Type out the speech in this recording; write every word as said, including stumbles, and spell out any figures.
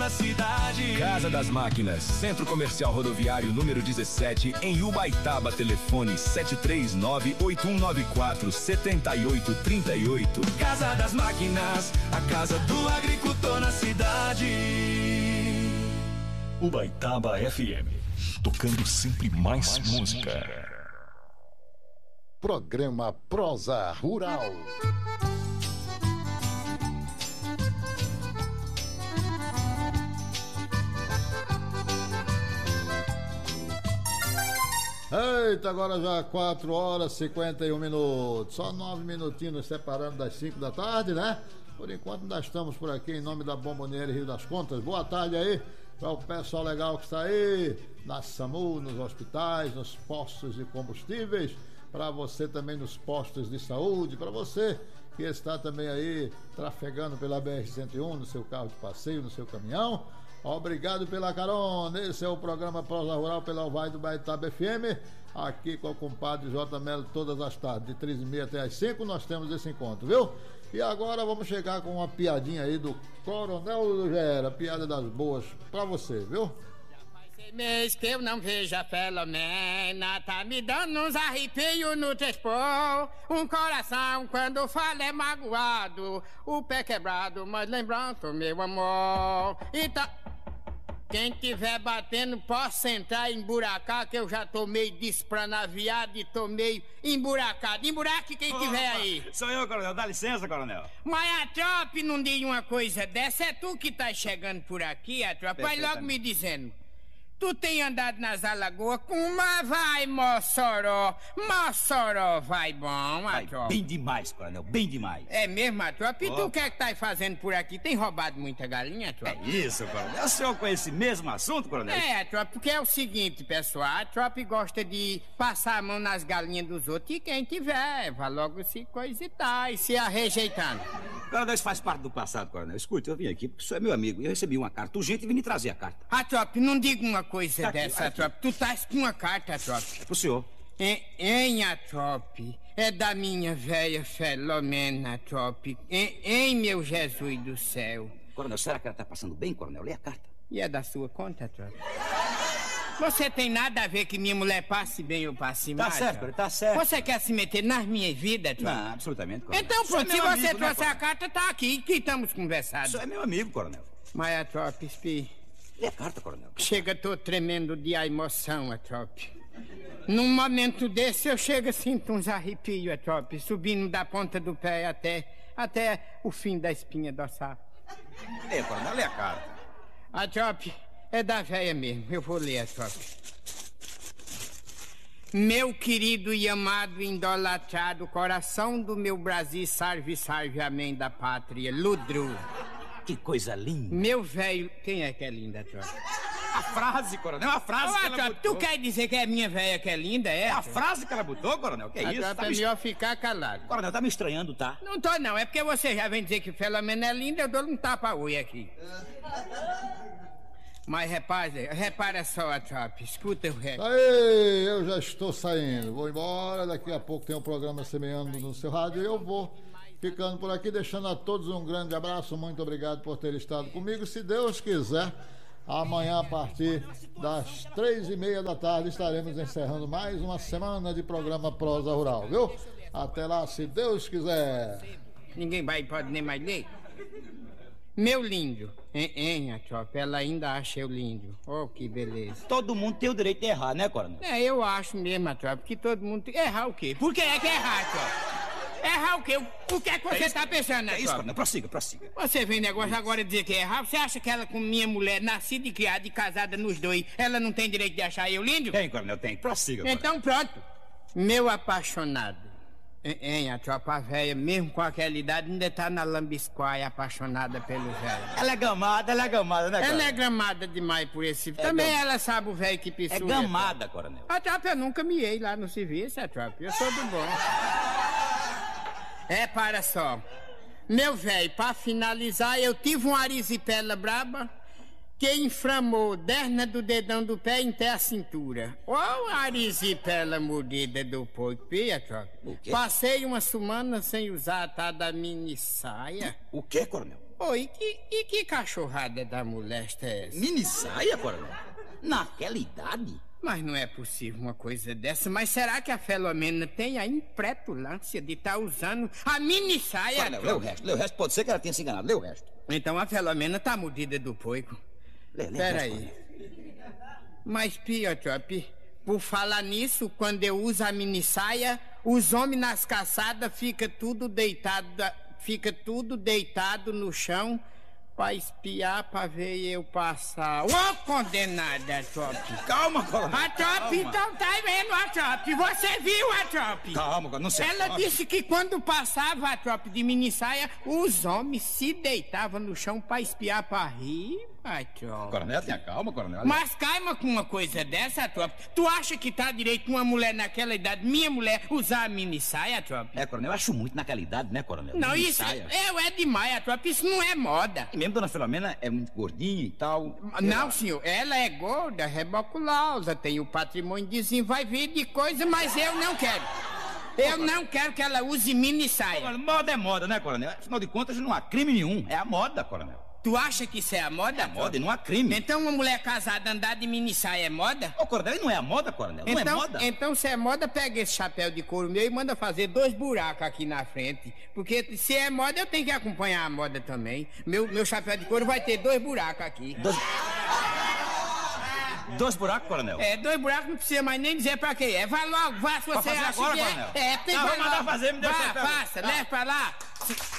na cidade. Casa das Máquinas, Centro Comercial Rodoviário número dezessete, em Ubaitaba. Telefone sete três nove, oito um nove quatro, sete oito três oito. Casa das Máquinas, a casa do agricultor na cidade. Ubaitaba F M, tocando sempre mais, mais música. música. Programa Prosa Rural. Eita, agora já quatro horas e cinquenta e um minutos. Só nove minutinhos separando das cinco da tarde, né? Por enquanto nós estamos por aqui em nome da Bomboniere Rio das Contas. Boa tarde aí para o pessoal legal que está aí na SAMU, nos hospitais, nos postos de combustíveis, para você também nos postos de saúde, para você que está também aí trafegando pela B R cento e um no seu carro de passeio, no seu caminhão. Obrigado pela carona. Esse é o programa Prosa Rural pela Vai do Ubaitaba F M, aqui com o compadre J. Melo todas as tardes, de três e meia até as cinco, nós temos esse encontro, viu? E agora vamos chegar com uma piadinha aí do Coronel do Gera, piada das boas pra você, viu? Mês que eu não vejo a Filomena, tá me dando uns arrepios no trespor. Um coração quando fala é magoado, o pé quebrado, mas lembrando meu amor. Então, quem tiver batendo, posso entrar e emburacar, que eu já tô meio despranaviado e tô meio emburacado. Emburaque quem tiver aí. Sou eu, coronel. Dá licença, coronel. Mas a tropa não diz uma coisa dessa, é tu que tá chegando por aqui, a tropa. Vai logo me dizendo. Tu tem andado nas alagoas com uma vai, Mossoró. Mossoró vai bom, vai tropa. Bem demais, coronel, bem demais. É mesmo, a tropa? E tu o que é que tá fazendo por aqui? Tem roubado muita galinha, tropa? É isso, coronel. O senhor com esse mesmo assunto, coronel? É, tropa, porque é o seguinte, pessoal. A tropa gosta de passar a mão nas galinhas dos outros e quem tiver, vai logo se coisitar e se rejeitando. Coronel, isso faz parte do passado, coronel. Escute, eu vim aqui porque o senhor é meu amigo e eu recebi uma carta urgente e vim lhe trazer a carta. A tropa, não diga uma coisa Aqui, dessa, aqui. tropa. Tu tá com uma carta, tropa. É pro senhor. Hein, a trope, é da minha velha Filomena, trope. Hein, meu Jesus do céu. Coronel, será que ela tá passando bem, coronel? Lê a carta. E é da sua conta, trope? Você tem nada a ver que minha mulher passe bem ou passe mal? Tá certo, trope? Tá certo. Você quer se meter nas minhas vidas, trope? Não, absolutamente, coronel. Então pronto, se é você amigo, trouxe né, a carta, tá aqui, que estamos conversando. Isso é meu amigo, coronel. Mas a trope, espí. Lê a carta, coronel. Chega, tô tremendo de a emoção, a trope. Num momento desse, eu chego e sinto uns arrepios, a trope, subindo da ponta do pé até, até o fim da espinha dorsal. Lê, coronel, lê a carta. A trope é da véia mesmo, eu vou ler a trope. Meu querido e amado idolatrado, coração do meu Brasil, salve, salve, amém da pátria, Ludru. Que coisa linda. Meu velho, quem é que é linda, tropa? A frase, coronel, a frase oh, que ela tropa, botou. Tu quer dizer que é minha velha que é linda, é? É a frase que ela botou, coronel, que é a isso? Tropa, Tá é me... melhor ficar calado. Coronel, tá me estranhando, tá? Não tô não, é porque você já vem dizer que Filomena é linda, eu dou um tapa-oi aqui. Mas repare, repara só, a tropa, escuta o resto. Aí, eu já estou saindo, vou embora, daqui a pouco tem um programa semeando no seu rádio e eu vou ficando por aqui, deixando a todos um grande abraço, muito obrigado por ter estado comigo, se Deus quiser, amanhã a partir das três e meia da tarde estaremos encerrando mais uma semana de programa Prosa Rural, viu? Até lá, se Deus quiser. Ninguém vai, pode nem mais ler? Meu lindo, hein, hein, a tropa, ela ainda acha eu lindo. Oh, que beleza. Todo mundo tem o direito de errar, né, coronel? É, eu acho mesmo, a tropa, que todo mundo tem... Errar o quê? Por que é que é errar, tropa? Errar o quê? O que é que você é tá pensando, né, É isso, coronel, prossiga, prossiga. Você vem negócio agora dizer que é errar? Você acha que ela, com minha mulher, nascida e criada e casada nos dois, ela não tem direito de achar eu lindo? Tem, coronel, tem. Prossiga, coronel. Então pronto. Meu apaixonado. Hein, a tropa velha, mesmo com aquela idade, ainda tá na lambiscoia apaixonada pelo velho. Ela é gamada, ela é gamada, né, coronel? Ela é gramada demais por esse... É Também gam... ela sabe o velho que pisou. É gamada, coronel. A tropa, eu nunca miei lá no serviço, a tropa. Eu sou do bom. É, para só. Meu velho, pra finalizar, eu tive uma arisipela braba que inflamou derna do dedão do pé até a cintura. Ou a arisipela mordida do porco, tropa. O quê? Passei uma semana sem usar a tal da mini saia. O quê, coronel? Oi, que, e que cachorrada da molesta é essa? Mini saia, coronel? Naquela idade? Mas não é possível uma coisa dessa. Mas será que a Filomena tem a impretulância de estar tá usando a mini saia? Coronel, lê o resto, lê o resto. Pode ser que ela tenha se enganado. Lê o resto. Então a Filomena tá mordida do poico. Lê, lê Pera o resto, aí. coronel. Mas, Piotrop, por falar nisso, quando eu uso a mini saia, os homens nas caçadas ficam tudo deitado, fica tudo deitado no chão pra espiar, pra ver eu passar. Ô, condenada, Trop! Calma, coronel. A Trop, então tá vendo a Trop. Você viu a Trop? Calma, coronel, não se Ela acorde. disse que quando passava a Trop de mini saia, os homens se deitavam no chão pra espiar pra rir, a Trop. Coronel, tenha calma, coronel. Mas calma com uma coisa dessa, Trop. Tu acha que tá direito uma mulher naquela idade, minha mulher, usar a mini saia, Trop? É, coronel, eu acho muito naquela idade, né, coronel? Não, Mini isso saia. é, é demais, Trop. Isso não é moda. E mesmo dona Filomena é muito gordinha e tal. Não, senhor, ela é gorda, reboculosa, tem o patrimônio desenvolvido de coisa, mas eu não quero. Eu não quero que ela use mini saia. Coronel, moda é moda, né, coronel? Afinal de contas, não há crime nenhum. É a moda, coronel. Tu acha que isso é a moda? É a moda e não há crime. Então uma mulher casada andar de mini saia é moda? Ô, coronel, e não é a moda, coronel? Não Então, é moda? então, se é moda, pega esse chapéu de couro meu e manda fazer dois buracos aqui na frente. Porque se é moda, eu tenho que acompanhar a moda também. Meu, meu chapéu de couro vai ter dois buracos aqui. Dois... Dois buracos, coronel? É, dois buracos não precisa mais nem dizer pra quem é. Vai logo, vá se você fazer acha agora, que é. coronel? É, tem Não, que vou mandar fazer, me dê o Vá, chapéu. faça, Tá. leve pra lá.